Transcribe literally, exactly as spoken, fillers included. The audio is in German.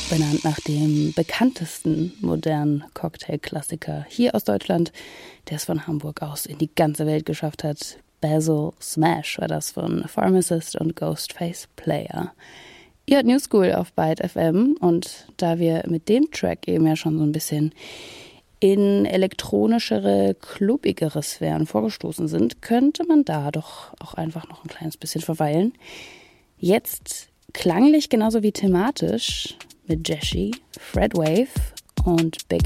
benannt nach dem bekanntesten modernen Cocktail-Klassiker hier aus Deutschland, der es von Hamburg aus in die ganze Welt geschafft hat. Basil Smash war das von Pharmacist und Ghostface Player. Ihr hört New School auf Byte F M und da wir mit dem Track eben ja schon so ein bisschen in elektronischere, clubbigere Sphären vorgestoßen sind, könnte man da doch auch einfach noch ein kleines bisschen verweilen. Jetzt klanglich genauso wie thematisch mit Jessie, Fred Wave und Big